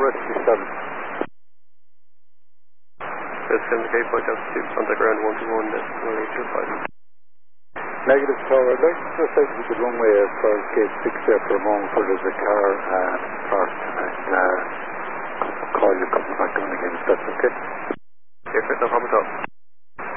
67. Just indicate point altitude, contact ground 121.125. Negative tower, I'd like to just out with the runway as far as gate 6 there for a moment where there's a car parked and call you coming back on again, if that's okay. Okay, no problem at all.